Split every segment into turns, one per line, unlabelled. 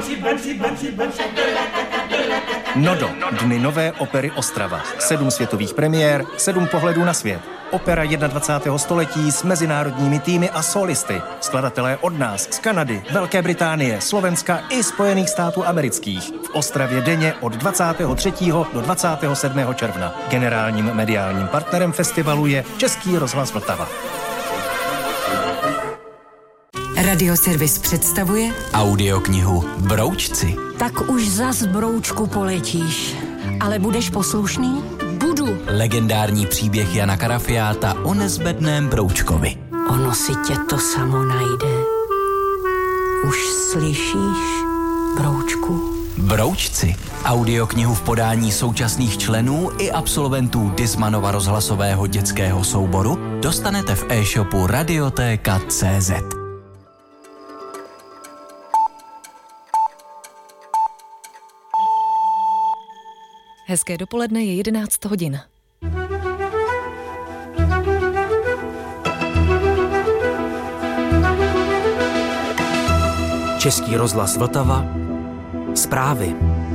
Nodo, Dny nové opery Ostrava. 7 světových premiér, 7 pohledů na svět. Opera 21. století s mezinárodními týmy a solisty. Skladatelé od nás, z Kanady, Velké Británie, Slovenska i Spojených států amerických. V Ostravě denně od 23. do 27. června. Generálním mediálním partnerem festivalu je Český rozhlas Vltava.
Radioservis představuje
audioknihu Broučci.
Tak už zas broučku poletíš, ale budeš poslušný? Budu.
Legendární příběh Jana Karafiáta o nezbedném broučkovi.
Ono si tě to samo najde. Už slyšíš, broučku?
Broučci. Audioknihu v podání současných členů i absolventů Dismanova rozhlasového dětského souboru dostanete v e-shopu Radiotéka.cz.
Hezké dopoledne, je 11 hodin.
Český rozhlas Vltava. Zprávy.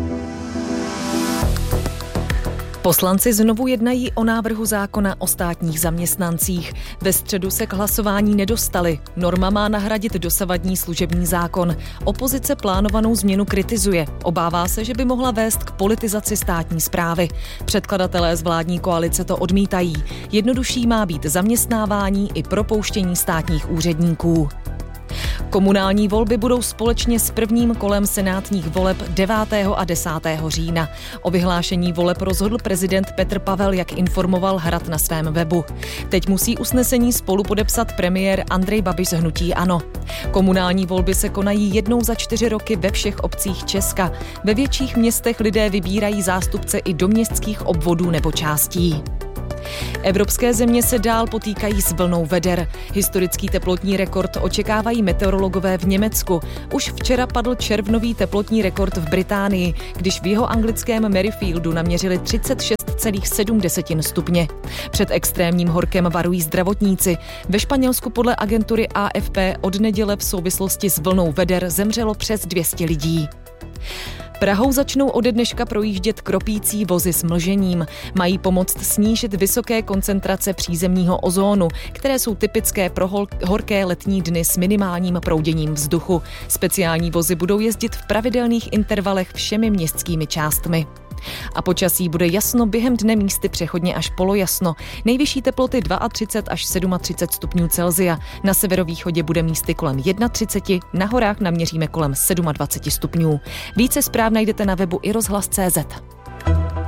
Poslanci znovu jednají o návrhu zákona o státních zaměstnancích. Ve středu se k hlasování nedostali. Norma má nahradit dosavadní služební zákon. Opozice plánovanou změnu kritizuje. Obává se, že by mohla vést k politizaci státní správy. Předkladatelé z vládní koalice to odmítají. Jednodušší má být zaměstnávání i propouštění státních úředníků. Komunální volby budou společně s prvním kolem senátních voleb 9. a 10. října. O vyhlášení voleb rozhodl prezident Petr Pavel, jak informoval Hrad na svém webu. Teď musí usnesení spolupodepsat premiér Andrej Babiš z hnutí ANO. Komunální volby se konají jednou za 4 roky ve všech obcích Česka. Ve větších městech lidé vybírají zástupce i do městských obvodů nebo částí. Evropské země se dál potýkají s vlnou veder. Historický teplotní rekord očekávají meteorologové v Německu. Už včera padl červnový teplotní rekord v Británii, když v jeho anglickém Merrifieldu naměřili 36,7 stupně. Před extrémním horkem varují zdravotníci. Ve Španělsku podle agentury AFP od neděle v souvislosti s vlnou veder zemřelo přes 200 lidí. Prahou začnou ode dneška projíždět kropící vozy s mlžením. Mají pomoct snížit vysoké koncentrace přízemního ozónu, které jsou typické pro horké letní dny s minimálním prouděním vzduchu. Speciální vozy budou jezdit v pravidelných intervalech všemi městskými částmi. A počasí bude jasno, během dne místy přechodně až polojasno. Nejvyšší teploty 32 až 37 stupňů Celsia. Na severovýchodě bude místy kolem 31, na horách naměříme kolem 27 stupňů. Více zpráv najdete na webu i rozhlas.cz.